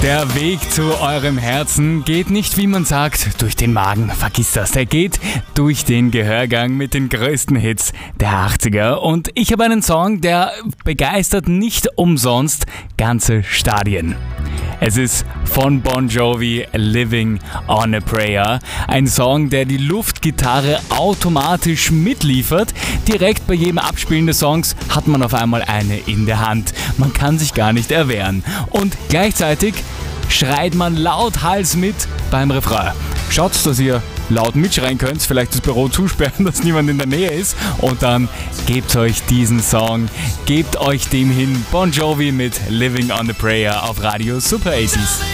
Der Weg zu eurem Herzen geht nicht, wie man sagt, durch den Magen. Vergiss das. Der geht durch den Gehörgang mit den größten Hits der 80er. Und ich habe einen Song, der begeistert nicht umsonst ganze Stadien. Es ist von Bon Jovi, Living on a Prayer. Ein Song, der die Luftgitarre automatisch mitliefert. Direkt bei jedem Abspielen des Songs hat man auf einmal eine in der Hand. Man kann sich gar nicht erwehren. Und gleichzeitig schreit man lauthals mit beim Refrain. Schaut, dass ihr laut mitschreien könnt, vielleicht das Büro zusperren, dass niemand in der Nähe ist, und dann gebt euch diesen Song, gebt euch dem hin. Bon Jovi mit Living on a Prayer auf Radio Super 80s.